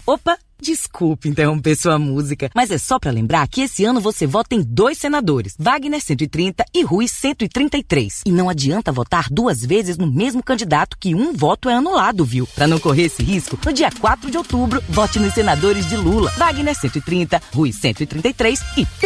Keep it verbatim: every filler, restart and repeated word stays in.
Opa! Desculpe interromper sua música, mas é só pra lembrar que esse ano você vota em dois senadores, Wagner cento e trinta e Rui cento e trinta e três. E não adianta votar duas vezes no mesmo candidato que um voto é anulado, viu? Pra não correr esse risco, no dia quatro de outubro, vote nos senadores de Lula, Wagner cento e trinta, Rui cento e trinta e três e